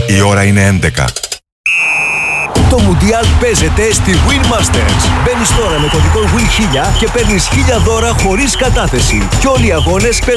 Η ώρα είναι 11. Το Μουντιάλ παίζεται στη Win Masters. Μπαίνεις τώρα με κωδικό WIN1000 και παίρνεις 1000 δώρα χωρίς κατάθεση. Και όλοι οι αγώνες